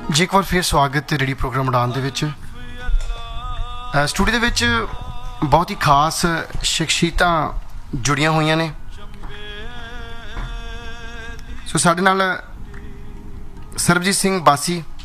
ਜੀ ਇੱਕ ਵਾਰ ਫਿਰ ਸਵਾਗਤ ਰੇਡੀਓ ਪ੍ਰੋਗਰਾਮ ਉਡਾਨ ਦੇ ਵਿੱਚ। ਸਟੂਡੀਓ ਦੇ ਵਿੱਚ ਬਹੁਤ ਹੀ ਖਾਸ ਸ਼ਖਸੀਅਤਾਂ ਜੁੜੀਆਂ ਹੋਈਆਂ ਨੇ। ਸੋ ਸਾਡੇ ਨਾਲ ਸਰਬਜੀਤ ਸਿੰਘ ਬਾਸੀ